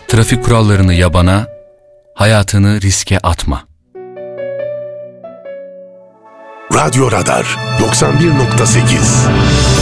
Trafik kurallarını yabana, hayatını riske atma. Radyo Radar 91.8